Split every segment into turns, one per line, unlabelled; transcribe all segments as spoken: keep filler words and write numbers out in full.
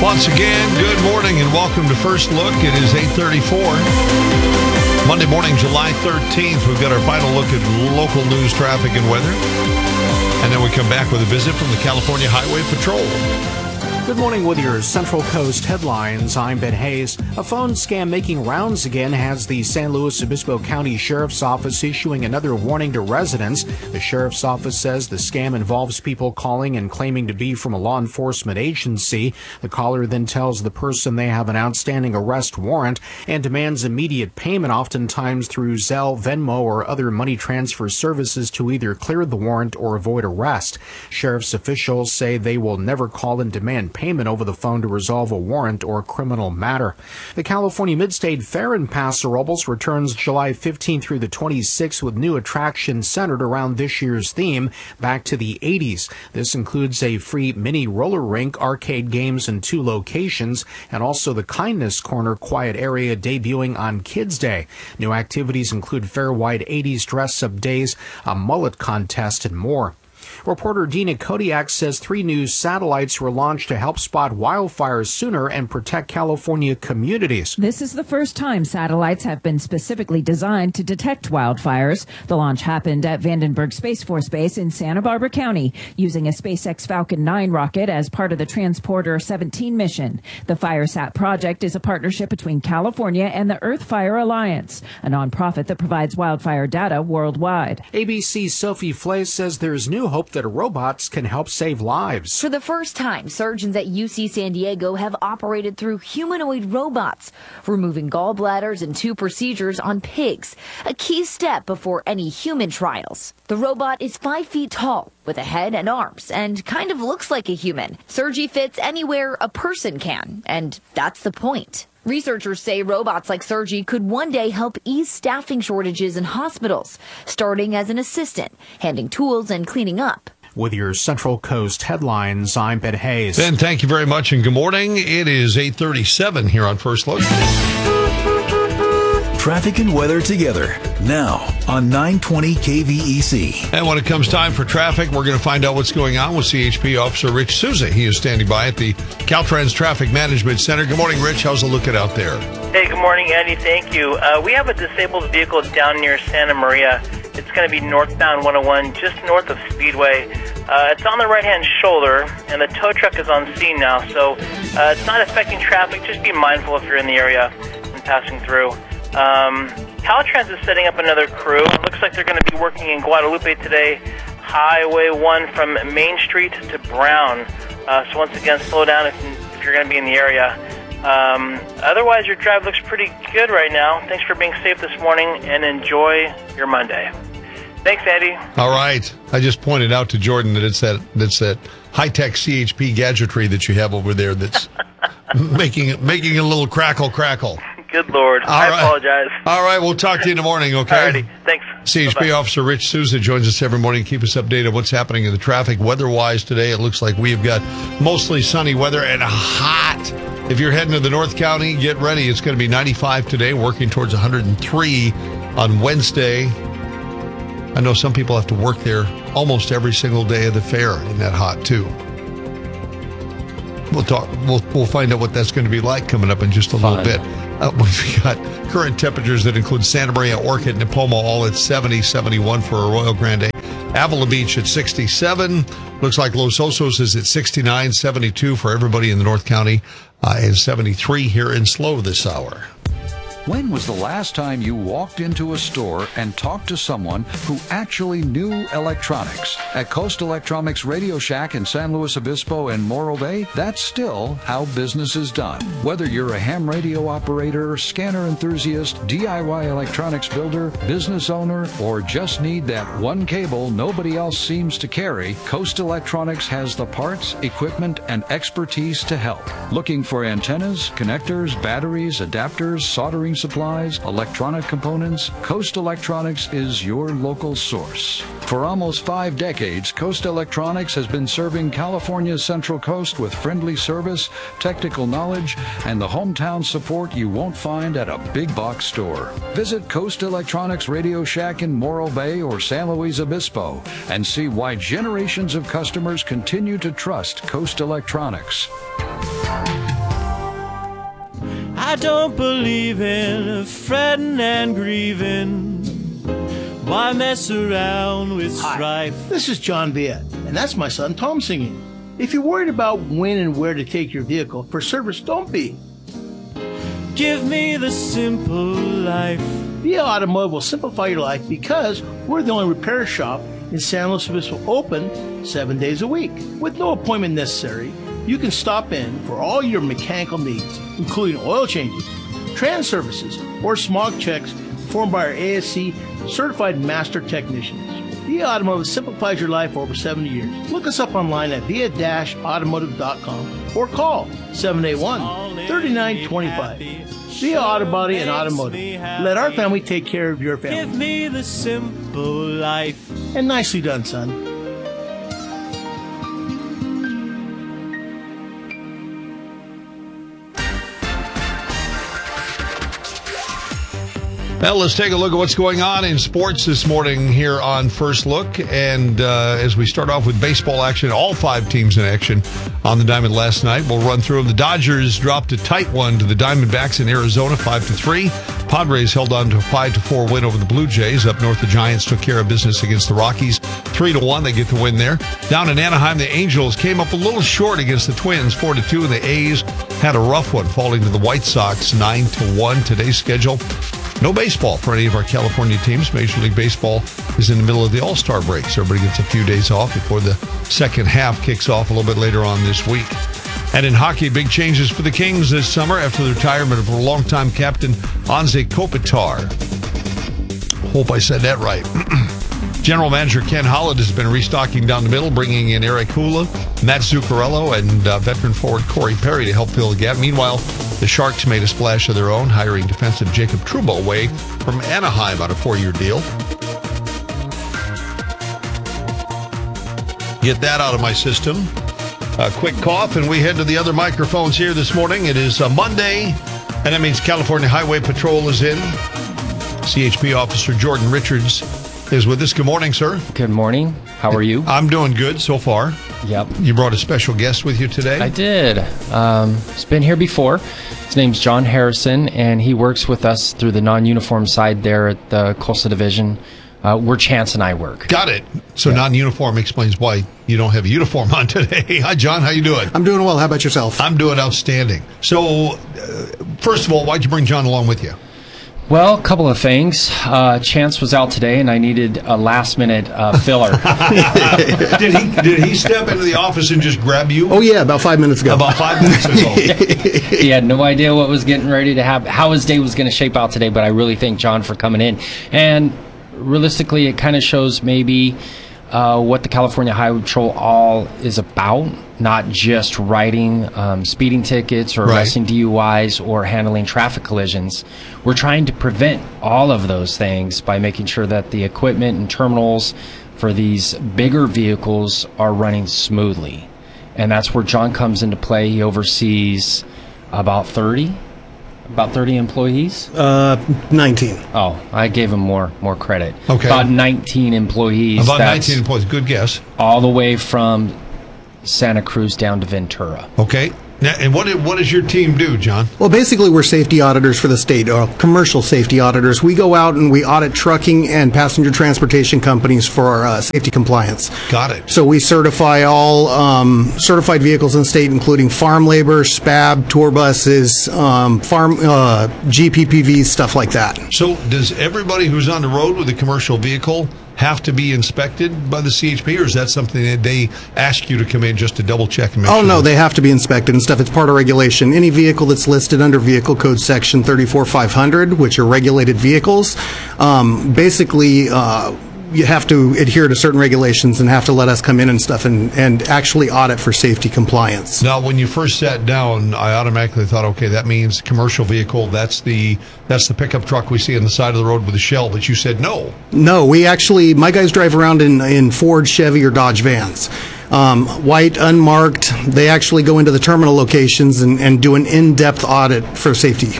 Once again, good morning and welcome to First Look. It is eight thirty-four. Monday morning, July thirteenth. We've got our final look at local news, traffic, and weather. And then we come back with a visit from the California Highway Patrol.
Good morning with your Central Coast headlines. I'm Ben Hayes. A phone scam making rounds again has the San Luis Obispo County Sheriff's Office issuing another warning to residents. The Sheriff's Office says the scam involves people calling and claiming to be from a law enforcement agency. The caller then tells the person they have an outstanding arrest warrant and demands immediate payment, oftentimes through Zelle, Venmo, or other money transfer services to either clear the warrant or avoid arrest. Sheriff's officials say they will never call and demand payment over the phone to resolve a warrant or criminal matter. The California Midstate Fair in Paso Robles returns July fifteenth through the twenty-sixth with new attractions centered around this year's theme, back to the eighties. This includes a free mini roller rink, arcade games in two locations, and also the Kindness Corner quiet area debuting on Kids Day. New activities include fair-wide eighties dress-up days, a mullet contest, and more. Reporter Dina Kodiak says three new satellites were launched to help spot wildfires sooner and protect California communities.
This is the first time satellites have been specifically designed to detect wildfires. The launch happened at Vandenberg Space Force Base in Santa Barbara County using a SpaceX Falcon nine rocket as part of the Transporter seventeen mission. The FireSat project is a partnership between California and the Earth Fire Alliance, a nonprofit that provides wildfire data worldwide.
A B C's Sophie Flay says there's new hope that robots can help save lives.
For the first time, surgeons at U C San Diego have operated through humanoid robots, removing gallbladders and two procedures on pigs, a key step before any human trials. The robot is five feet tall, with a head and arms, and kind of looks like a human. Surgery fits anywhere a person can, and that's the point. Researchers say robots like Sergi could one day help ease staffing shortages in hospitals, starting as an assistant, handing tools and cleaning up.
With your Central Coast headlines, I'm Ben Hayes.
Ben, thank you very much and good morning. It is eight thirty-seven here on First Look.
Traffic and weather together now on nine twenty K V E C.
And when it comes time for traffic, we're going to find out what's going on with C H P Officer Rich Souza. He is standing by at the Caltrans Traffic Management Center. Good morning, Rich. How's the lookout out there?
Hey, good morning, Andy. Thank you. Uh, we have a disabled vehicle down near Santa Maria. It's going to be northbound one oh one, just north of Speedway. Uh, it's on the right-hand shoulder, and the tow truck is on scene now, so uh, it's not affecting traffic. Just be mindful if you're in the area and passing through. Um, Caltrans is setting up another crew. It looks like they're going to be working in Guadalupe today, Highway one from Main Street to Brown. Uh, so once again, slow down if, if you're going to be in the area. Um, otherwise, your drive looks pretty good right now. Thanks for being safe this morning, and enjoy your Monday. Thanks, Andy.
All right. I just pointed out to Jordan that it's that that's that high-tech C H P gadgetry that you have over there that's making it making a little crackle crackle.
Good Lord. All I right. apologize.
All right. We'll talk to you in the morning, okay?
Alrighty. Thanks.
C H P Bye-bye. Officer Rich Souza joins us every morning. Keep us updated on what's happening in the traffic. Weather-wise today, it looks like we've got mostly sunny weather and hot. If you're heading to the North County, get ready. It's going to be ninety-five today, working towards one hundred three on Wednesday. I know some people have to work there almost every single day of the fair in that hot, too. We'll talk. We'll we'll find out what that's going to be like coming up in just a
Fun.
little bit. Uh, we've got current temperatures that include Santa Maria, Orchid, Nipomo, all at seventy, seventy-one for Arroyo Grande. Avila Beach at sixty-seven. Looks like Los Osos is at sixty-nine, seventy-two for everybody in the North County, uh, and seventy-three here in SLO this hour.
When was the last time you walked into a store and talked to someone who actually knew electronics? At Coast Electronics Radio Shack in San Luis Obispo and Morro Bay, that's still how business is done. Whether you're a ham radio operator, scanner enthusiast, D I Y electronics builder, business owner, or just need that one cable nobody else seems to carry, Coast Electronics has the parts, equipment, and expertise to help. Looking for antennas, connectors, batteries, adapters, soldering supplies, electronic components, Coast Electronics is your local source. For almost five decades, Coast Electronics has been serving California's Central Coast with friendly service, technical knowledge, and the hometown support you won't find at a big box store. Visit Coast Electronics Radio Shack in Morro Bay or San Luis Obispo and see why generations of customers continue to trust Coast Electronics.
I don't believe in fretting and grieving. Why mess around with strife?
Hi, this is John Viet, and that's my son Tom singing. If you're worried about when and where to take your vehicle for service, don't be.
Give me the simple life.
Via Automotive will simplify your life because we're the only repair shop in San Luis Obispo open seven days a week. With no appointment necessary, you can stop in for all your mechanical needs, including oil changes, trans services, or smog checks performed by our A S C certified master technicians. Via Automotive simplifies your life for over seventy years. Look us up online at via dash automotive dot com or call seven eight one, three nine two five. Via Auto Body and Automotive. Let our family take care of your family.
Give me the simple life.
And nicely done, son.
Well, let's take a look at what's going on in sports this morning here on First Look. And uh, as we start off with baseball action, all five teams in action on the diamond last night. We'll run through them. The Dodgers dropped a tight one to the Diamondbacks in Arizona, five to three. Padres held on to a five to four win over the Blue Jays. Up north, the Giants took care of business against the Rockies, three to one. They get the win there. Down in Anaheim, the Angels came up a little short against the Twins, four to two, and the A's had a rough one, falling to the White Sox, nine to one. Today's schedule: no baseball for any of our California teams. Major League Baseball is in the middle of the All-Star break, so everybody gets a few days off before the second half kicks off a little bit later on this week. And in hockey, big changes for the Kings this summer after the retirement of a longtime captain, Anze Kopitar. Hope I said that right. General Manager Ken Holland has been restocking down the middle, bringing in Eric Hula, Matt Zuccarello, and uh, veteran forward Corey Perry to help fill the gap. Meanwhile, the Sharks made a splash of their own, hiring defensive Jacob Trouba away from Anaheim on a four-year deal. Get that out of my system. A quick cough, and we head to the other microphones here this morning. It is a Monday, and that means California Highway Patrol is in. C H P Officer Jordan Richards is with us. Good morning, sir.
Good morning. How are you?
I'm doing good so far.
Yep.
You brought a special guest with you today?
I did. Um, he's been here before. His name's John Harrison, and he works with us through the non-uniform side there at the Coastal Division, uh, where Chance and I work.
Got it. So
yeah.
Non-uniform explains why you don't have a uniform on today. Hi, John. How you doing?
I'm doing well. How about yourself?
I'm doing outstanding. So, uh, first of all, why'd you bring John along with you?
Well, a couple of things. Uh, Chance was out today, and I needed a last-minute uh, filler.
did he did he step into the office and just grab you?
Oh, yeah, about five minutes ago.
About five minutes ago.
He had no idea what was getting ready to happen, how his day was going to shape out today, but I really thank John for coming in. And realistically, it kind of shows maybe uh, what the California Highway Patrol all is about, not just writing um, speeding tickets or
right.
arresting D U Is or handling traffic collisions. We're trying to prevent all of those things by making sure that the equipment and terminals for these bigger vehicles are running smoothly. And that's where John comes into play. He oversees about thirty, about thirty employees.
Uh, nineteen.
Oh, I gave him more more credit.
Okay.
About nineteen employees.
About
That's
nineteen employees. Good guess.
all the way from Santa Cruz down to Ventura.
Okay. Now, and what did, what does your team do, John?
Well, basically, we're safety auditors for the state, or commercial safety auditors. We go out and we audit trucking and passenger transportation companies for our uh, safety compliance.
Got it.
So we certify all um, certified vehicles in the state, including farm labor, S P A B, tour buses, um, farm uh, G P P Vs, stuff like that.
So does everybody who's on the road with a commercial vehicle have to be inspected by the C H P, or is that something that they ask you to come in just to double check and make
Oh,
sure?
no, they have to be inspected and stuff. It's part of regulation. Any vehicle that's listed under Vehicle Code Section thirty-four five hundred, which are regulated vehicles, um, basically uh, you have to adhere to certain regulations and have to let us come in and stuff and, and actually audit for safety compliance.
Now, when you first sat down, I automatically thought, okay, that means commercial vehicle. That's the that's the pickup truck we see on the side of the road with a shell. But you said no.
No, we actually, my guys drive around in, in Ford, Chevy, or Dodge vans. Um, white, unmarked. They actually go into the terminal locations and, and do an in-depth audit for safety.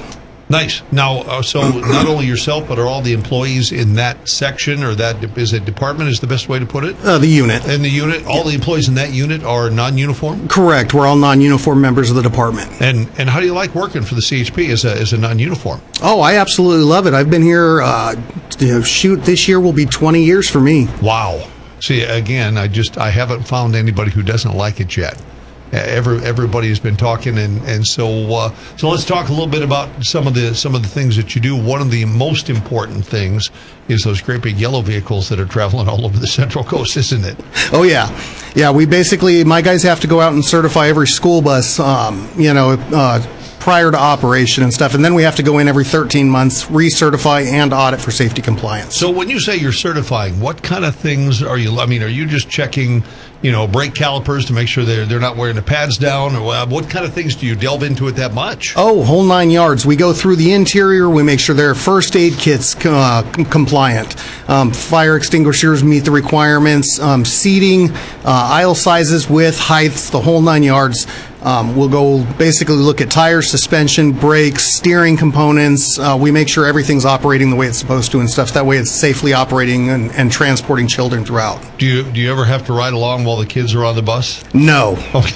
Nice. Now, uh, so not only yourself, but are all the employees in that section or that, is it department is the best way to put it?
Uh, the unit.
In the unit, all the employees in that unit are non-uniform?
Correct. We're all non-uniform members of the department.
And and how do you like working for the C H P as a, as a non-uniform?
Oh, I absolutely love it. I've been here, uh, you know, shoot, this year will be twenty years for me.
Wow. See, again, I just, I haven't found anybody who doesn't like it yet. Every, everybody has been talking, and and so uh, so let's talk a little bit about some of the some of the things that you do. One of the most important things is those great big yellow vehicles that are traveling all over the Central Coast, isn't it?
Oh yeah, yeah. We basically, my guys have to go out and certify every school bus, um, you know, uh, prior to operation and stuff, and then we have to go in every thirteen months, recertify and audit for safety compliance.
So when you say you're certifying, what kind of things are you? I mean, are you just checking, you know, brake calipers to make sure they're they're not wearing the pads down, or uh, what kind of things do you delve into it that much?
Oh, whole nine yards. We go through the interior. We make sure their first aid kits uh, com- compliant. Um, fire extinguishers meet the requirements. Um, seating, uh, aisle sizes, width, heights, the whole nine yards. Um, we'll go basically look at tires, suspension, brakes, steering components. Uh, we make sure everything's operating the way it's supposed to and stuff. That way it's safely operating and, and transporting children throughout.
Do you do you ever have to ride along while the kids are on the bus?
No.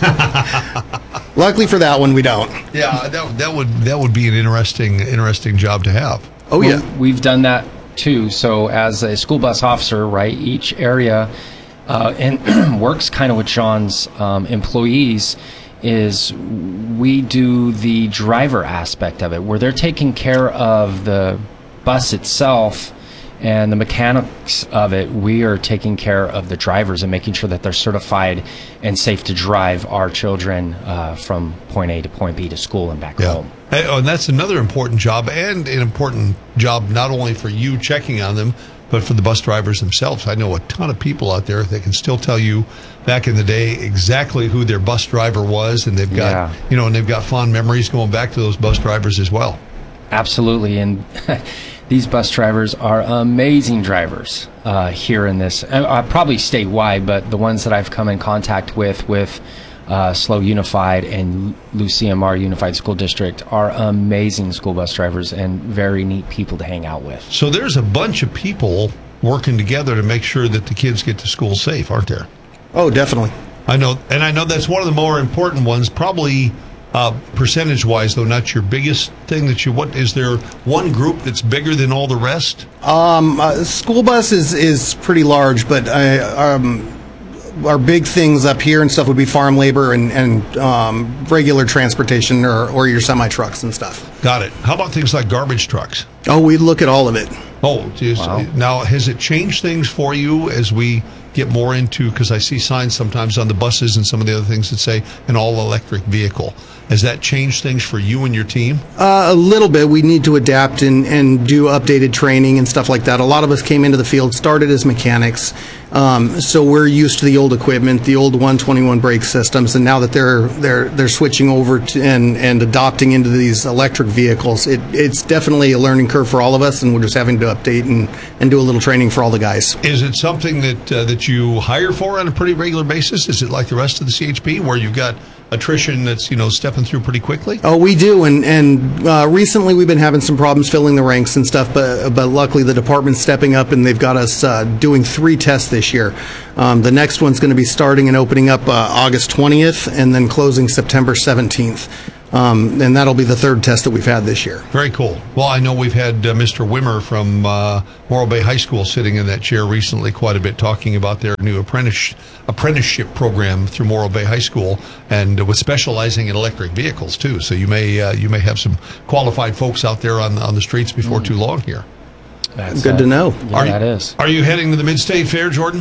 Luckily for that one, we don't.
Yeah, that that would that would be an interesting interesting job to have.
Oh yeah,
well, we've done that too. So as a school bus officer, right, each area uh, and works kind of with Sean's um, employees. Is we do the driver aspect of it, where they're taking care of the bus itself and the mechanics of it. We are taking care of the drivers and making sure that they're certified and safe to drive our children uh, from point A to point B to school and back
yeah.
home.
Hey, oh, and that's another important job, and an important job not only for you checking on them, but for the bus drivers themselves. I know a ton of people out there that can still tell you back in the day exactly who their bus driver was, and they've got yeah. you know, and they've got fond memories going back to those bus drivers as well.
Absolutely, and these bus drivers are amazing drivers uh, here in this, uh, probably statewide, but the ones that I've come in contact with with uh, SLO Unified and Lucy M R Unified School District are amazing school bus drivers and very neat people to hang out with.
So there's a bunch of people working together to make sure that the kids get to school safe, aren't there?
Oh, definitely.
I know, and I know that's one of the more important ones, probably uh, percentage-wise, though not your biggest thing that you, what, is there one group that's bigger than all the rest?
Um, uh, school bus is, is pretty large, but I, um, our big things up here and stuff would be farm labor and, and um, regular transportation or, or your semi-trucks and stuff.
Got it. How about things like garbage trucks?
Oh, we look at all of it.
Oh, geez. Wow. Now, has it changed things for you as we get more into, because I see signs sometimes on the buses and some of the other things that say an all-electric vehicle. Has that changed things for you and your team?
Uh, a little bit. We need to adapt and, and do updated training and stuff like that. A lot of us came into the field, started as mechanics, um, so we're used to the old equipment, the old one twenty-one brake systems, and now that they're they're they're switching over to and, and adopting into these electric vehicles, it, it's definitely a learning curve for all of us, and we're just having to update and, and do a little training for all the guys.
Is it something that uh, that you hire for on a pretty regular basis? Is it like the rest of the C H P, where you've got attrition that's, you know, stepping through pretty quickly?
Oh, we do, and and uh, recently we've been having some problems filling the ranks and stuff, but but luckily the department's stepping up and they've got us uh, doing three tests this year. Um, the next one's going to be starting and opening up uh, August twentieth and then closing September seventeenth. Um, and that'll be the third test that we've had this year.
Very cool. Well, I know we've had uh, Mister Wimmer from uh, Morro Bay High School sitting in that chair recently quite a bit, talking about their new apprentice apprenticeship program through Morro Bay High School, and uh, with specializing in electric vehicles too. So you may uh, you may have some qualified folks out there on on the streets before mm. too long here.
That's good uh, to know.
Yeah,
are
that
you,
is.
Are you heading to the Mid-State Fair, Jordan?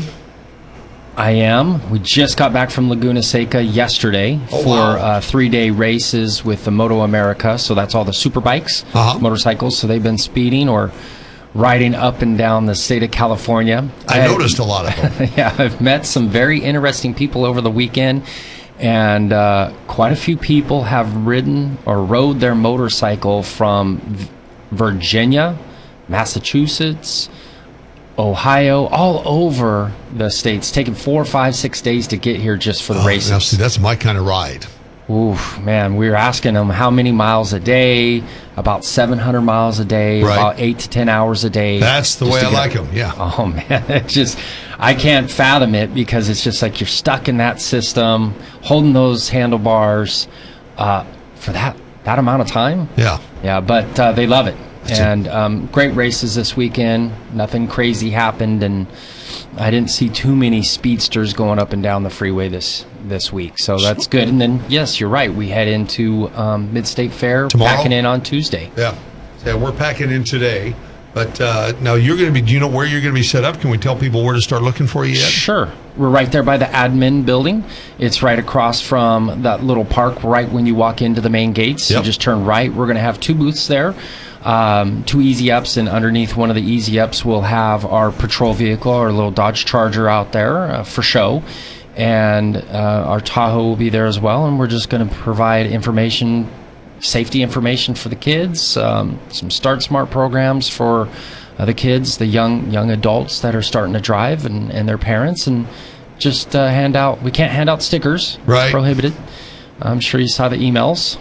I am. We just got back from Laguna Seca yesterday
oh,
for
wow.
uh, three-day races with the Moto America. So that's all the super bikes,
uh-huh.
motorcycles. So they've been speeding or riding up and down the state of California.
I,
I
noticed a lot of them.
Yeah, I've met some very interesting people over the weekend, and uh, quite a few people have ridden or rode their motorcycle from v- Virginia, Massachusetts, Ohio, all over the states, taking four, five, six days to get here just for the
oh,
races.
Now, see, that's my kind of ride.
Oof, man, we were asking them how many miles a day, about seven hundred miles a day,
Right.
about eight to ten hours a day.
That's the
just
way
to
I
get-
like them. Yeah.
Oh, man, it's just, I can't fathom it because it's just like you're stuck in that system, holding those handlebars uh, for that, that amount of time.
Yeah.
Yeah, but uh, they love it. And um, great races this weekend. Nothing crazy happened, and I didn't see too many speedsters going up and down the freeway this this week. So that's good. And then, yes, you're right. We head into um, Mid-State Fair,
Tomorrow?
packing in on Tuesday.
Yeah. Yeah, we're packing in today. But uh, now you're going to be, do you know where you're going to be set up? Can we tell people where to start looking for you yet?
Sure. We're right there by the admin building. It's right across from that little park right when you walk into the main gates.
Yep.
You just turn right. We're going to have two booths there, um, two easy ups, and underneath one of the easy ups we'll have our patrol vehicle, our little Dodge Charger out there uh, for show. And uh, our Tahoe will be there as well. And we're just going to provide information, safety information for the kids, um, some Start Smart programs for uh, the kids, the young young adults that are starting to drive, and, and their parents, and just uh, hand out. We can't hand out stickers,
Right.
It's prohibited. I'm sure you saw the emails,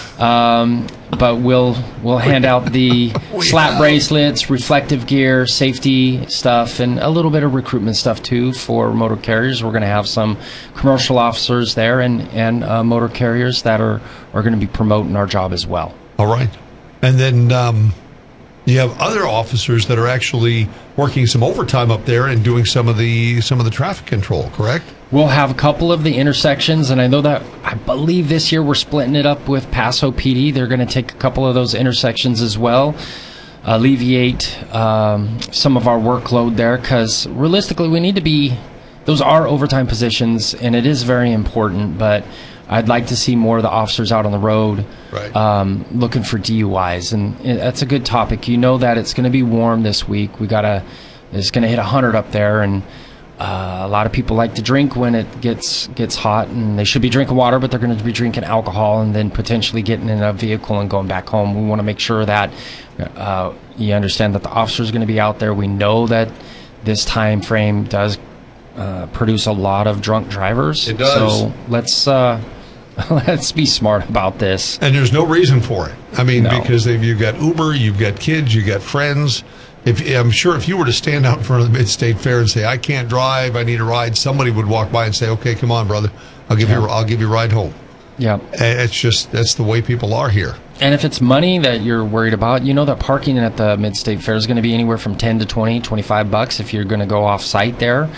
um, but we'll we'll hand out the slap bracelets, reflective gear, safety stuff, and a little bit of recruitment stuff too for motor carriers. We're going to have some commercial officers there and and uh, motor carriers that are are going to be promoting our job as well.
All right. And then um, you have other officers that are actually working some overtime up there and doing some of the some of the traffic control, correct?
We'll have a couple of the intersections, and I know that I believe this year we're splitting it up with Paso P D. They're going to take a couple of those intersections as well, alleviate um, some of our workload there, because realistically we need to be, those are overtime positions, and it is very important, but I'd like to see more of the officers out on the road,
Right.
um, looking for D U Is, and it, that's a good topic. You know that it's going to be warm this week. We gotta, it's going to hit one hundred up there, and uh, a lot of people like to drink when it gets gets hot, and they should be drinking water, but they're going to be drinking alcohol and then potentially getting in a vehicle and going back home. We want to make sure that uh, you understand that the officers are going to be out there. We know that this time frame does uh, produce a lot of drunk drivers.
It does.
So let's. Uh, Let's be smart about this.
And there's no reason for it. I mean,
No.
because they've, you've got Uber, you've got kids, you've got friends. If I'm sure if you were to stand out in front of the Mid-State Fair and say, "I can't drive, I need a ride," somebody would walk by and say, "Okay, come on, brother, I'll give
Yeah.
you, I'll give you a ride home."
Yeah.
And it's just that's the way people are here.
And if it's money that you're worried about, you know that parking at the Mid-State Fair is going to be anywhere from ten to twenty, twenty-five bucks if you're going to go off site there.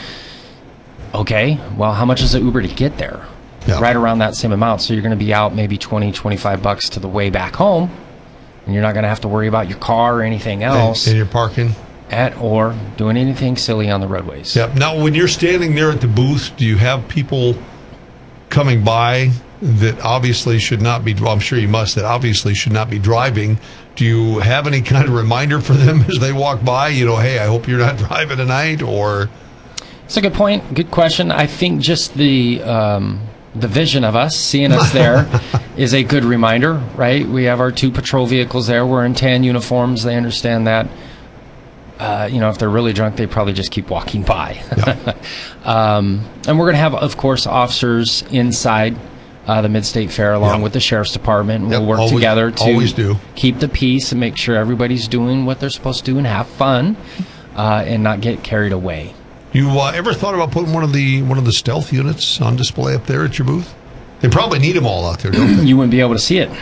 Okay, well, how much is the Uber to get there?
Yeah.
Right around that same amount. So you're going to be out maybe twenty, twenty-five bucks to the way back home, and you're not going to have to worry about your car or anything else
And, and you're parking.
at or doing anything silly on the roadways.
Yeah. Now, when you're standing there at the booth, do you have people coming by that obviously should not be? Well, I'm sure you must. That obviously should not be driving. Do you have any kind of reminder for them as they walk by? You know, hey, I hope you're not driving tonight, or
It's a good point. Good question. I think just the um, the vision of us, seeing us there, is a good reminder, right? We have our two patrol vehicles there. We're in tan uniforms. They understand that. Uh, you know, if they're really drunk, they probably just keep walking by. um, and we're going to have, of course, officers inside uh, the Mid-State Fair along
Yep.
with the Sheriff's Department. We'll
Yep,
work
always-
together to
always do.
keep the peace and make sure everybody's doing what they're supposed to do and have fun uh, and not get carried away.
You uh, ever thought about putting one of the one of the stealth units on display up there at your booth? They probably need them all out there, don't they?
You wouldn't be able to see it.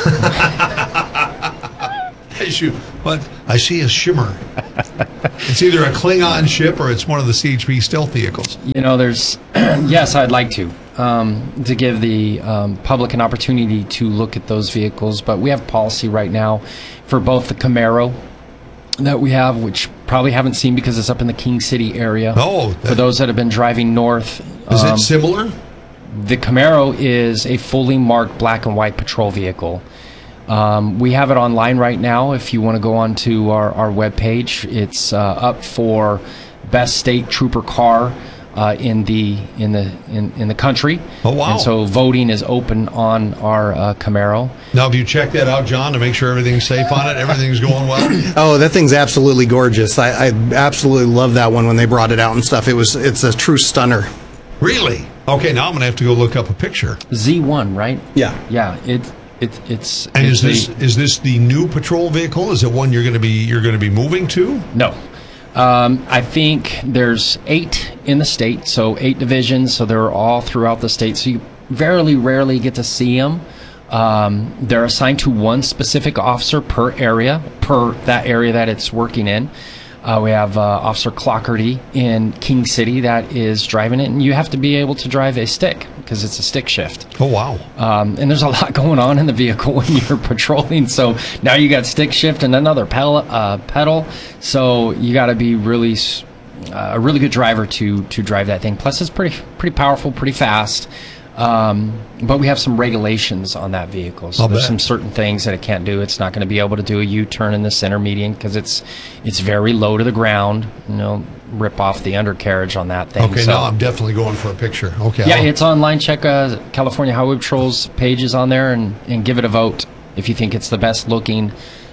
I shoot, but I see a shimmer. It's either a Klingon ship or it's one of the C H P stealth vehicles.
You know, there's, yes, I'd like to, um, to give the um, public an opportunity to look at those vehicles, but we have policy right now for both the Camaro that we have, which probably haven't seen because it's up in the King City area.
Oh,
For those that have been driving north.
Is
um,
it similar?
The Camaro is a fully marked black and white patrol vehicle. Um, we have it online right now. If you want to go onto our, our webpage, it's uh, up for best state trooper car uh, in the in the in, in the country.
Oh, wow.
And so voting is open on our uh, Camaro.
Now, have you checked that out, John, to make sure everything's safe on it? Everything's going well?
Oh, that thing's absolutely gorgeous. I, I absolutely love that one when they brought it out and stuff. It was it's a true stunner.
Really? Okay, now I'm going to have to go look up a picture.
Z one, right?
Yeah.
Yeah, it, it, it's...
And
it's
is this
the,
is this the new patrol vehicle? Is it one you're going to be you're going to be moving to?
No. Um, I think there's eight in the state, so eight divisions, so they're all throughout the state, so you very rarely get to see them. Um, they're assigned to one specific officer per area, per that area that it's working in. Uh, we have uh, Officer Clockerty in King City that is driving it, and you have to be able to drive a stick because it's a stick shift.
Oh, wow.
Um, and there's a lot going on in the vehicle when you're patrolling. So now you got stick shift and another pedal. Uh, pedal. So you got to be really uh, a really good driver to to drive that thing. Plus, it's pretty pretty powerful, pretty fast. Um, but we have some regulations on that vehicle. So
I'll
there's
bet.
some certain things that it can't do. It's not going to be able to do a U-turn in the center median because it's it's very low to the ground. You know, rip off the undercarriage on that thing.
Okay,
so,
now I'm definitely going for a picture. Okay.
yeah,
I'll-
it's online. Check uh, California Highway Patrol's pages on there and, and give it a vote if you think it's the best looking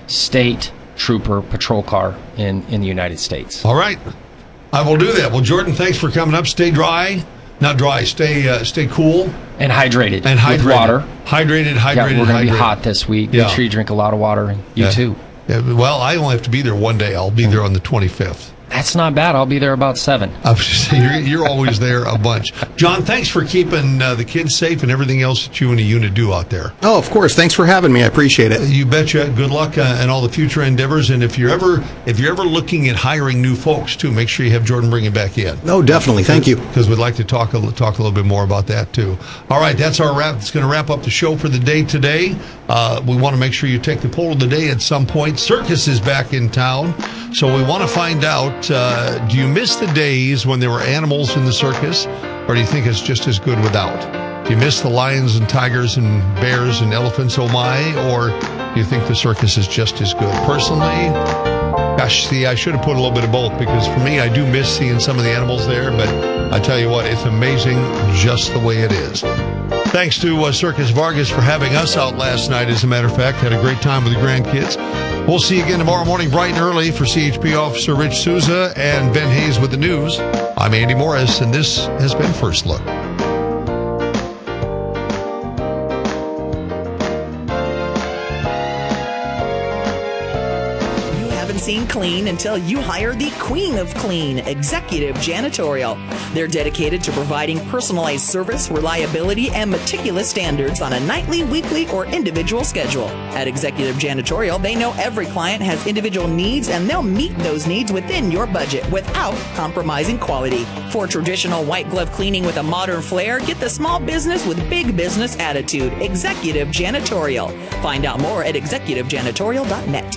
state trooper patrol car in, in the United States.
All right. I will do that. Well, Jordan, thanks for coming up. Stay dry. Not dry. Stay uh, stay cool.
And hydrated.
And hydrated.
With water.
Hydrated, hydrated,
Yeah, we're going to be
hydrated.
hot this week.
Yeah.
Make sure you drink a lot of water. And you
Yeah.
too.
Yeah, well, I only have to be there one day. I'll be there on the twenty-fifth.
That's not bad. I'll be there about seven.
I was just saying, you're, you're always there a bunch. John, thanks for keeping uh, the kids safe and everything else that you and the unit do out there.
Oh, of course. Thanks for having me. I appreciate it.
You betcha. Good luck uh, in all the future endeavors. And if you're ever if you're ever looking at hiring new folks too, make sure you have Jordan bring it back in.
Oh, definitely. Thank you.
Because we'd like to talk a, talk a little bit more about that too. All right, that's our wrap. It's going to wrap up the show for the day today. Uh, we want to make sure you take the poll of the day at some point. Circus is back in town, so we want to find out, uh, do you miss the days when there were animals in the circus, or do you think it's just as good without? Do you miss the lions and tigers and bears and elephants, oh my, or do you think the circus is just as good? Personally, gosh, see, I should have put a little bit of both, because for me, I do miss seeing some of the animals there, but I tell you what, it's amazing just the way it is. Thanks to uh, Circus Vargas for having us out last night, as a matter of fact. Had a great time with the grandkids. We'll see you again tomorrow morning bright and early. For C H P Officer Rich Souza and Ben Hayes with the news, I'm Andy Morris, and this has been First Look.
Seen clean until you hire the queen of clean, Executive Janitorial. They're dedicated to providing personalized service, reliability, and meticulous standards on a nightly, weekly, or individual schedule. At Executive Janitorial, they know every client has individual needs, and they'll meet those needs within your budget without compromising quality. For traditional white glove cleaning with a modern flair, get the small business with big business attitude. Executive Janitorial. Find out more at executive janitorial dot net.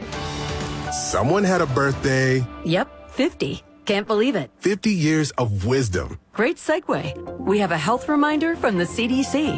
Someone had a birthday.
Yep, fifty. Can't believe it.
fifty years of wisdom.
Great segue. We have a health reminder from the C D C.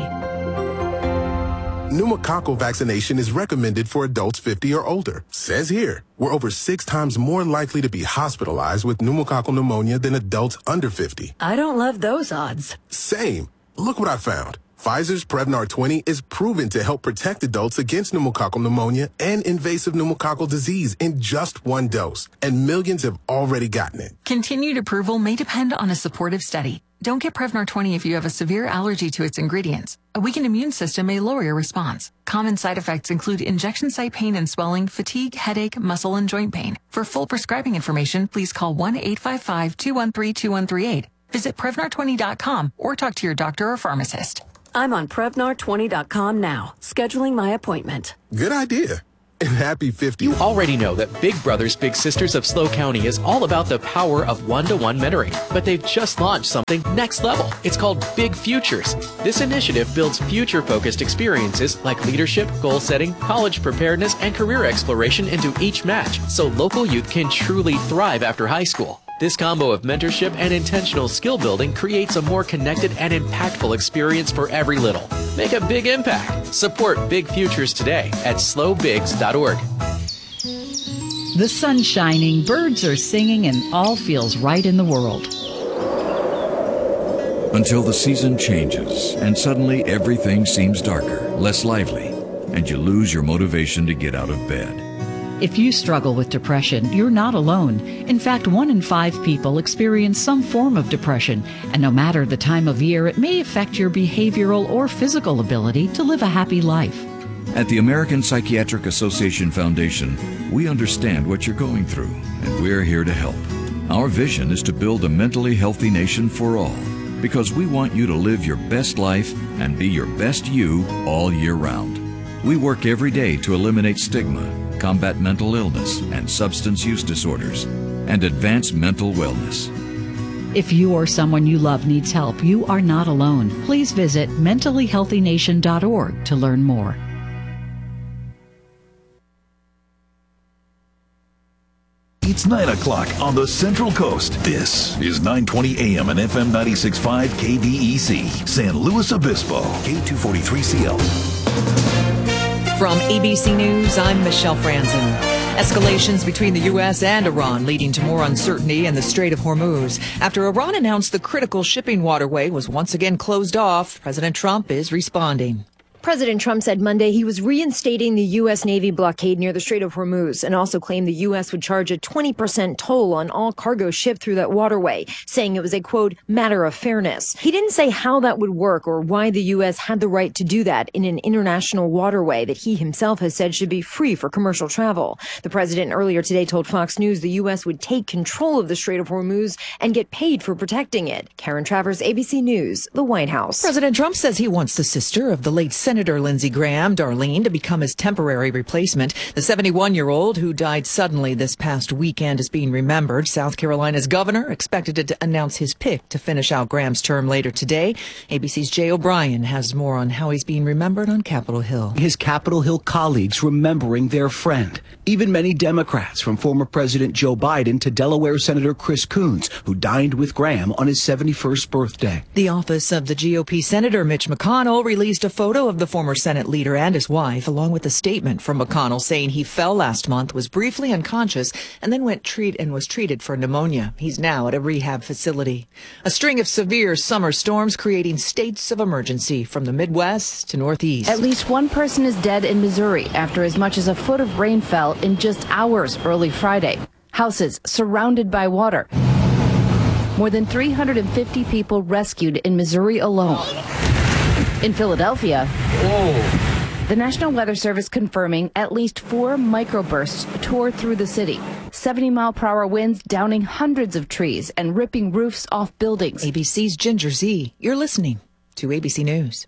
Pneumococcal vaccination is recommended for adults fifty or older. Says here, we're over six times more likely to be hospitalized with pneumococcal pneumonia than adults under fifty.
I don't love those odds.
Same. Look what I found. Pfizer's Prevnar twenty is proven to help protect adults against pneumococcal pneumonia and invasive pneumococcal disease in just one dose, and millions have already gotten it.
Continued approval may depend on a supportive study. Don't get Prevnar twenty if you have a severe allergy to its ingredients. A weakened immune system may lower your response. Common side effects include injection site pain and swelling, fatigue, headache, muscle, and joint pain. For full prescribing information, please call one eight five five, two one three, two one three eight. Visit Prevnar twenty dot com or talk to your doctor or pharmacist.
I'm on Prevnar twenty dot com now, scheduling my appointment.
Good idea. And happy fifty.
You already know that Big Brothers Big Sisters of SLO County is all about the power of one-to-one mentoring, but they've just launched something next level. It's called Big Futures. This initiative builds future-focused experiences like leadership, goal setting, college preparedness, and career exploration into each match, so local youth can truly thrive after high school. This combo of mentorship and intentional skill building creates a more connected and impactful experience for every little. Make a big impact. Support Big Futures today at slow bigs dot org.
The sun's shining, birds are singing, and all feels right in the world.
Until the season changes and suddenly everything seems darker, less lively, and you lose your motivation to get out of bed.
If you struggle with depression, you're not alone. In fact, one in five people experience some form of depression, and no matter the time of year, it may affect your behavioral or physical ability to live a happy life.
At the American Psychiatric Association Foundation, we understand what you're going through, and we're here to help. Our vision is to build a mentally healthy nation for all, because we want you to live your best life and be your best you all year round. We work every day to eliminate stigma, combat mental illness and substance use disorders, and advance mental wellness.
If you or someone you love needs help, you are not alone. Please visit mentally healthy nation dot org to learn more.
It's nine o'clock on the Central Coast. This is nine twenty A M and F M ninety-six point five K V E C, San Luis Obispo, K two forty-three C L.
From A B C News, I'm Michelle Franzen. Escalations between the U S and Iran leading to more uncertainty in the Strait of Hormuz. After Iran announced the critical shipping waterway was once again closed off, President Trump is responding.
President Trump said Monday he was reinstating the U S. Navy blockade near the Strait of Hormuz and also claimed the U S would charge a twenty percent toll on all cargo shipped through that waterway, saying it was a, quote, matter of fairness. He didn't say how that would work or why the U S had the right to do that in an international waterway that he himself has said should be free for commercial travel. The president earlier today told Fox News the U S would take control of the Strait of Hormuz and get paid for protecting it. Karen Travers, A B C News, the White House.
President Trump says he wants the sister of the late Senator Senator Lindsey Graham, Darlene, to become his temporary replacement. The seventy-one-year-old who died suddenly this past weekend is being remembered. South Carolina's governor expected to announce his pick to finish out Graham's term later today. A B C's Jay O'Brien has more on how he's being remembered on Capitol Hill.
His Capitol Hill colleagues remembering their friend. Even many Democrats, from former President Joe Biden to Delaware Senator Chris Coons, who dined with Graham on his seventy-first birthday.
The office of the G O P Senator Mitch McConnell released a photo of the former Senate leader and his wife, along with a statement from McConnell saying he fell last month, was briefly unconscious, and then went treat and was treated for pneumonia. He's now at a rehab facility. A string of severe summer storms creating states of emergency from the Midwest to Northeast.
At least one person is dead in Missouri after as much as a foot of rain fell in just hours early Friday. Houses surrounded by water. More than three hundred fifty people rescued in Missouri alone. In Philadelphia, oh. The National Weather Service confirming at least four microbursts tore through the city. seventy mile per hour winds downing hundreds of trees and ripping roofs off buildings.
A B C's Ginger Z. You're listening to A B C News.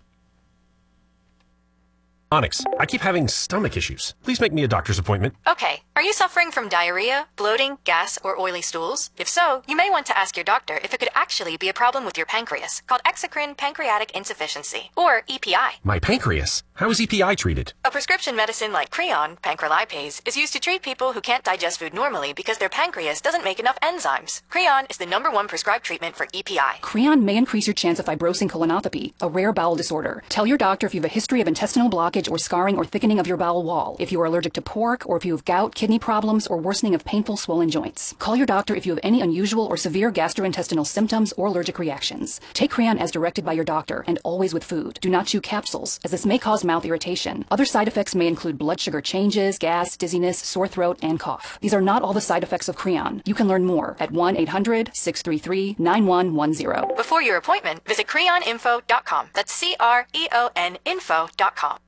Onyx, I keep having stomach issues. Please make me a doctor's appointment.
Okay. Are you suffering from diarrhea, bloating, gas, or oily stools? If so, you may want to ask your doctor if it could actually be a problem with your pancreas, called exocrine pancreatic insufficiency, or E P I.
My pancreas? How is E P I treated?
A prescription medicine like Creon, pancrelipase, is used to treat people who can't digest food normally because their pancreas doesn't make enough enzymes. Creon is the number one prescribed treatment for E P I.
Creon may increase your chance of fibrosing colonopathy, a rare bowel disorder. Tell your doctor if you have a history of intestinal blockage or scarring or thickening of your bowel wall, if you are allergic to pork, or if you have gout, kidney problems, or worsening of painful swollen joints. Call your doctor if you have any unusual or severe gastrointestinal symptoms or allergic reactions. Take Creon as directed by your doctor and always with food. Do not chew capsules, as this may cause mouth irritation. Other side effects may include blood sugar changes, gas, dizziness, sore throat, and cough. These are not all the side effects of Creon. You can learn more at one eight hundred six three three nine one one zero.
Before your appointment, visit creon info dot com. That's C R E O N info dot com.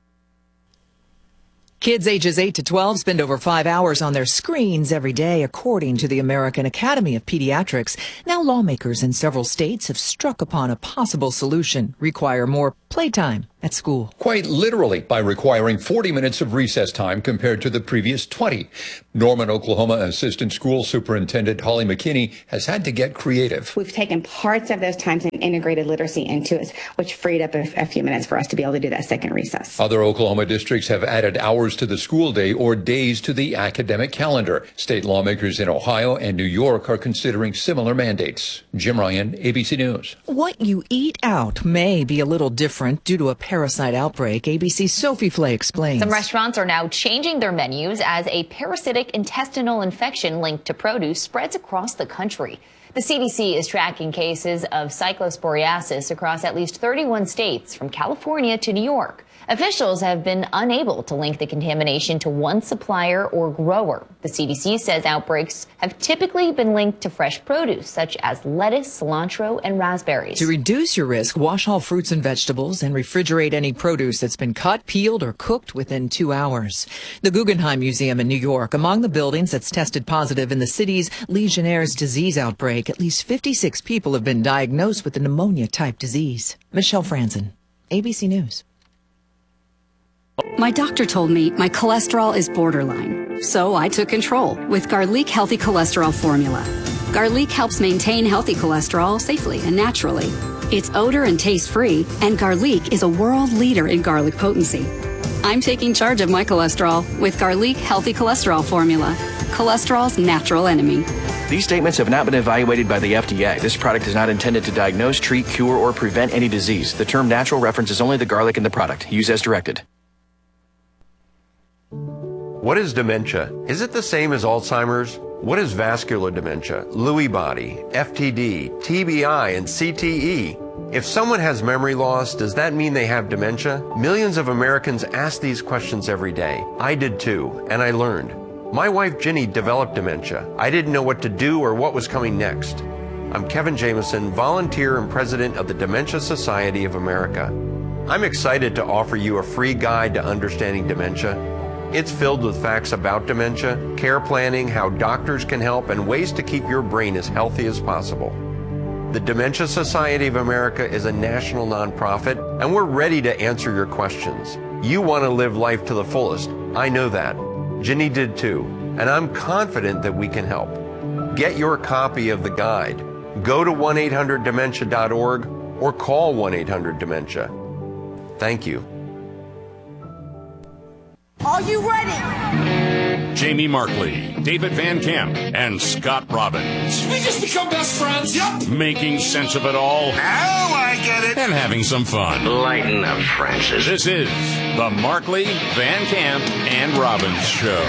Kids ages eight to twelve spend over five hours on their screens every day, according to the American Academy of Pediatrics. Now lawmakers in several states have struck upon a possible solution: require more playtime at school.
Quite literally, by requiring forty minutes of recess time compared to the previous twenty. Norman, Oklahoma Assistant School Superintendent Holly McKinney has had to get creative.
We've taken parts of those times and integrated literacy into it, which freed up a, a few minutes for us to be able to do that second recess.
Other Oklahoma districts have added hours to the school day or days to the academic calendar. State lawmakers in Ohio and New York are considering similar mandates. Jim Ryan, A B C News.
What you eat out may be a little different due to a parasite outbreak. A B C's Sophie Flay explains.
Some restaurants are now changing their menus as a parasitic intestinal infection linked to produce spreads across the country. The C D C is tracking cases of cyclosporiasis across at least thirty-one states, from California to New York. Officials have been unable to link the contamination to one supplier or grower. The C D C says outbreaks have typically been linked to fresh produce, such as lettuce, cilantro, and raspberries.
To reduce your risk, wash all fruits and vegetables and refrigerate any produce that's been cut, peeled, or cooked within two hours. The Guggenheim Museum in New York, among the buildings that's tested positive in the city's Legionnaire's disease outbreak, at least fifty-six people have been diagnosed with the pneumonia-type disease. Michelle Franzen, A B C News.
My doctor told me my cholesterol is borderline, so I took control with Garlic Healthy Cholesterol Formula. Garlic helps maintain healthy cholesterol safely and naturally. It's odor and taste-free, and Garlic is a world leader in garlic potency. I'm taking charge of my cholesterol with Garlic Healthy Cholesterol Formula, cholesterol's natural enemy.
These statements have not been evaluated by the F D A. This product is not intended to diagnose, treat, cure, or prevent any disease. The term natural references only the garlic in the product. Use as directed.
What is dementia? Is it the same as Alzheimer's? What is vascular dementia, Lewy body, F T D, T B I, and C T E? If someone has memory loss, does that mean they have dementia? Millions of Americans ask these questions every day. I did too, and I learned. My wife Ginny developed dementia. I didn't know what to do or what was coming next. I'm Kevin Jameson, volunteer and president of the Dementia Society of America. I'm excited to offer you a free guide to understanding dementia. It's filled with facts about dementia, care planning, how doctors can help, and ways to keep your brain as healthy as possible. The Dementia Society of America is a national nonprofit, and we're ready to answer your questions. You want to live life to the fullest. I know that. Ginny did too, and I'm confident that we can help. Get your copy of the guide. Go to one eight hundred dementia dot org or call one eight hundred dementia. Thank you.
Are you ready?
Jamie Markley, David Van Camp, and Scott Robbins.
We just become best friends. Yep.
Making sense of it all.
Now I get it.
And having some fun.
Lighten up, Francis.
This is the Markley, Van Camp, and Robbins Show.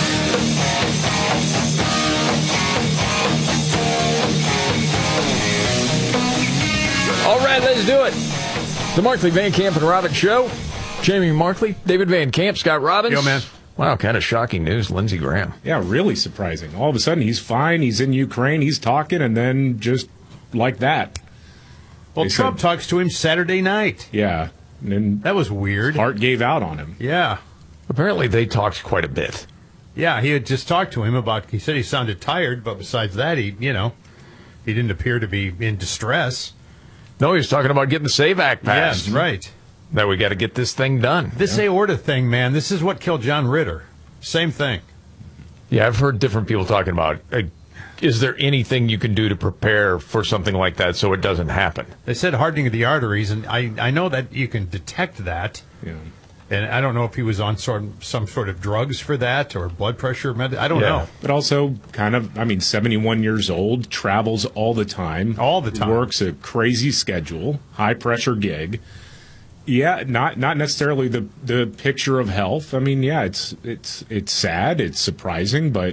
All right, let's do it. The Markley, Van Camp, and Robbins Show. Jamie Markley, David Van Camp, Scott Robbins.
Yo, man.
Wow, kind of shocking news. Lindsey Graham.
Yeah, really surprising. All of a sudden, he's fine. He's in Ukraine. He's talking, and then just like that. Well, they Trump said, talks to him Saturday night. Yeah. And then that was weird. Hart gave out on him. Yeah.
Apparently, they talked quite a bit.
Yeah, he had just talked to him about, he said he sounded tired, but besides that, he, you know, he didn't appear to be in distress.
No, he was talking about getting the SAVE Act passed.
Yes, right.
That we got to get this thing done.
This yeah. aorta thing, man, this is what killed John Ritter. Same thing.
Yeah, I've heard different people talking about, uh, is there anything you can do to prepare for something like that so it doesn't happen?
They said hardening of the arteries, and I, I know that you can detect that. Yeah. And I don't know if he was on sort of, some sort of drugs for that or blood pressure. Med- I don't yeah. know. But also kind of, I mean, seventy-one years old, travels all the time. All the time. Works a crazy schedule, high-pressure gig. Yeah, not not necessarily the the picture of health. I mean, yeah, it's it's it's sad, it's surprising, but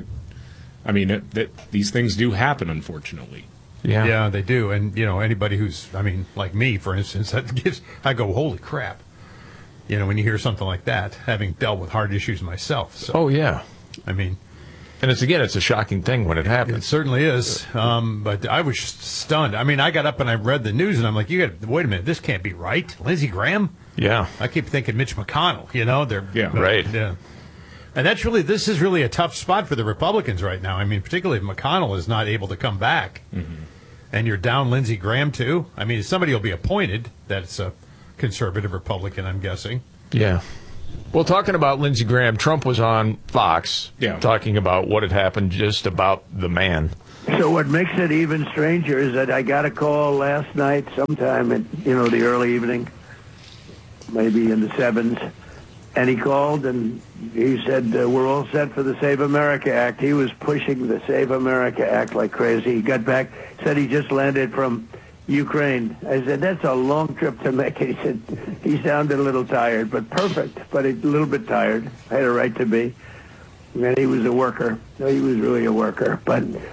I mean, it, that these things do happen, unfortunately. Yeah, yeah, they do. And you know, anybody who's, I mean, like me, for instance, that gives I go, holy crap. You know, when you hear something like that, having dealt with heart issues myself. So,
oh yeah,
I mean.
And it's, again, it's a shocking thing when it happens.
It certainly is. Um, but I was stunned. I mean, I got up and I read the news, and I'm like, you got to, wait a minute, this can't be right. Lindsey Graham?
Yeah.
I keep thinking Mitch McConnell, you know? They're,
yeah, uh, right.
Yeah. And that's really, this is really a tough spot for the Republicans right now. I mean, particularly if McConnell is not able to come back. Mm-hmm. And you're down Lindsey Graham, too. I mean, somebody will be appointed that's a conservative Republican, I'm guessing.
Yeah. Well, talking about Lindsey Graham, Trump was on Fox yeah. talking about what had happened just about the man.
So what makes it even stranger is that I got a call last night sometime in, you know, the early evening, maybe in the sevens, and he called and he said, uh, we're all set for the Save America Act. He was pushing the Save America Act like crazy. He got back, said he just landed from Ukraine. I said, that's a long trip to make. He said, he sounded a little tired, but perfect, but a little bit tired. I had a right to be. And he was a worker. No, he was really a worker. But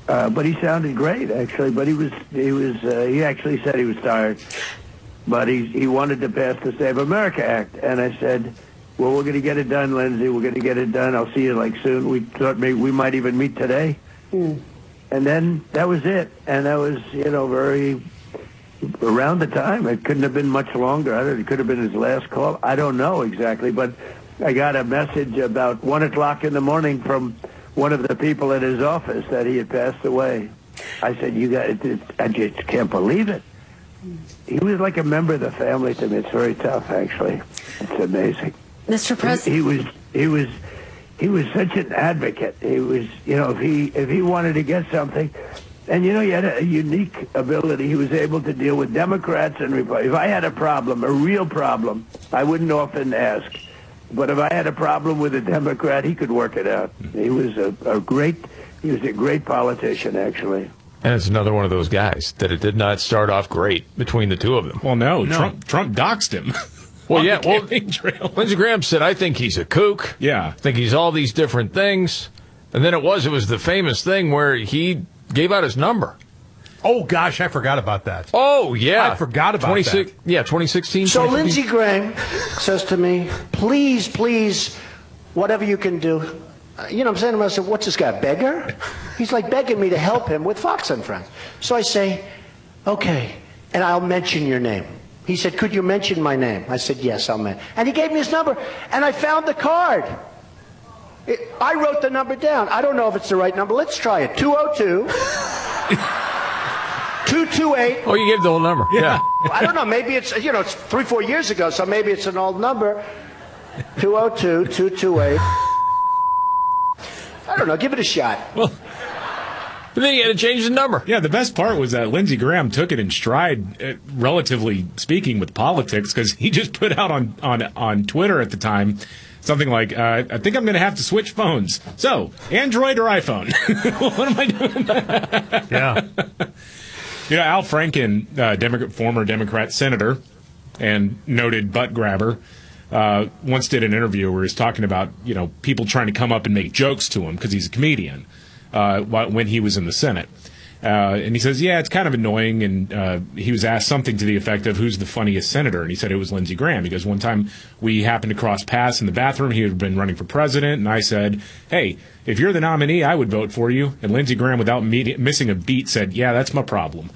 Uh, but he sounded great, actually. But he was, he was, uh, he actually said he was tired. But he he wanted to pass the Save America Act, and I said, "Well, we're going to get it done, Lindsey. We're going to get it done. I'll see you like soon. We thought maybe we might even meet today." Mm. And then that was it. And that was, you know, very around the time. It couldn't have been much longer. I don't, it could have been his last call. I don't know exactly, but I got a message about one o'clock in the morning from one of the people at his office that he had passed away. I said, "You got it, it, I just can't believe it." He was like a member of the family to me. It's very tough, actually. It's amazing.
Mister President,
he, he was he was he was such an advocate. He was, you know, if he if he wanted to get something, and you know, he had a unique ability. He was able to deal with Democrats and Republicans. If I had a problem, a real problem, I wouldn't often ask. But if I had a problem with a Democrat, he could work it out. He was a, a great, he was a great politician, actually.
And it's another one of those guys that it did not start off great between the two of them.
Well, no, no. Trump Trump doxed him.
Well, yeah, well, Lindsey Graham said, "I think he's a kook.
Yeah.
I think he's all these different things." And then it was, it was the famous thing where he gave out his number.
Oh, gosh, I forgot about that.
Oh, yeah.
I forgot about that.
Yeah, twenty sixteen.
So Lindsey Graham says to me, "Please, please, whatever you can do." You know what I'm saying? I said, "What's this guy, a beggar?" He's like begging me to help him with Fox and Friends. So I say, "Okay, and I'll mention your name." He said, "Could you mention my name?" I said, "Yes, I'll mention." And he gave me his number, and I found the card. It, I wrote the number down. I don't know if it's the right number. Let's try it. two oh two two two eight
Oh, you gave the whole number. Yeah.
Well, I don't know. Maybe it's, you know, it's three, four years ago, so maybe it's an old number. two oh two two two eight I don't know. Give it a shot.
Well, but then you had to change the number.
Yeah, the best part was that Lindsey Graham took it in stride, uh, relatively speaking, with politics, because he just put out on, on, on Twitter at the time something like, uh, "I think I'm going to have to switch phones. So, Android or iPhone?" What am I doing?
Yeah.
You know, Al Franken, uh, Democrat, former Democrat senator and noted butt grabber, uh, once did an interview where he was talking about, you know, people trying to come up and make jokes to him because he's a comedian, uh, when he was in the Senate. Uh, and he says, yeah, it's kind of annoying. And uh, he was asked something to the effect of, who's the funniest senator? And he said it was Lindsey Graham. Because one time we happened to cross paths in the bathroom. He had been running for president. And I said, hey, if you're the nominee, I would vote for you. And Lindsey Graham, without me- missing a beat, said, yeah, that's my problem.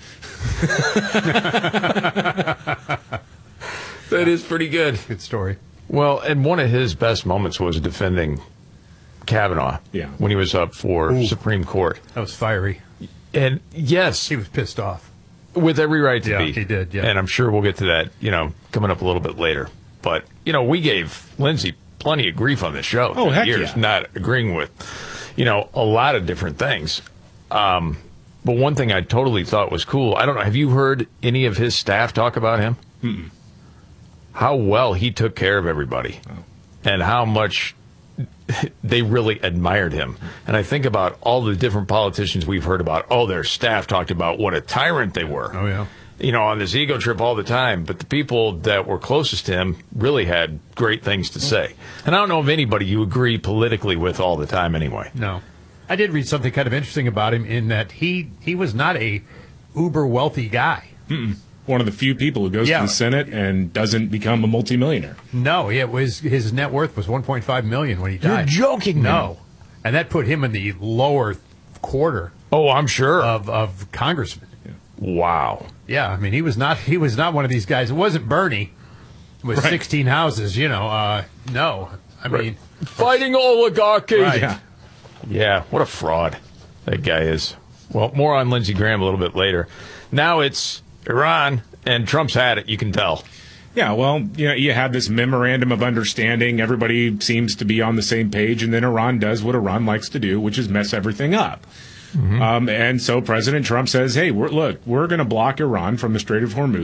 That is pretty good.
Good story.
Well, and one of his best moments was defending Kavanaugh.
Yeah.
When he was up for
Ooh.
Supreme Court.
That was fiery.
And yes,
he was pissed off.
With every right to
yeah,
be.
He did, yeah.
And I'm sure we'll get to that, you know, coming up a little bit later. But, you know, we gave Lindsey plenty of grief on this show.
Oh, heck
years,
yeah.
Not agreeing with, you know, a lot of different things. Um, but one thing I totally thought was cool, I don't know, have you heard any of his staff talk about him?
Mm-mm.
How well he took care of everybody. Oh. And how much they really admired him. And I think about all the different politicians we've heard about. Oh, their staff talked about what a tyrant they were.
Oh, yeah.
You know, on this ego trip all the time. But the people that were closest to him really had great things to say. And I don't know of anybody you agree politically with all the time anyway.
No. I did read something kind of interesting about him in that he, he was not a uber wealthy guy.
Mm-mm. One of the few people who goes
yeah.
to the Senate and doesn't become a multimillionaire.
No, it was his net worth was one point five million dollars when he died.
You're joking,
no.
man.
And that put him in the lower quarter.
Oh, I'm sure.
Of of congressmen.
Yeah. Wow.
Yeah, I mean, he was not he was not one of these guys. It wasn't Bernie with right. sixteen houses, you know. Uh, no. I
right.
mean,
fighting oligarchy.
Right.
Yeah. Yeah, what a fraud that guy is. Well, more on Lindsey Graham a little bit later. Now it's Iran, and Trump's had it, you can tell.
Yeah, well, you know, you had this memorandum of understanding. Everybody seems to be on the same page, and then Iran does what Iran likes to do, which is mess everything up. Mm-hmm. Um, and so President Trump says, hey, we're, look, we're going to block Iran from the Strait of Hormuz.